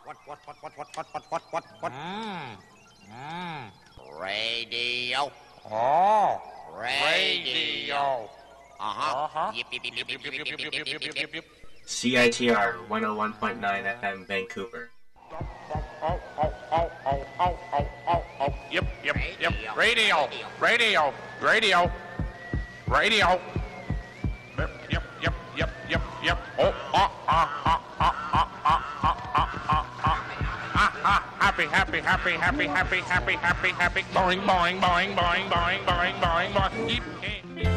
What? Radio. Oh. Radio. Yip, yip, yip, yip, yip, yip, yip, yip, yip, yip, yip. CITR 101.9 FM Vancouver. Yep. Radio. Yep. Oh. Happy. Boing. Yip.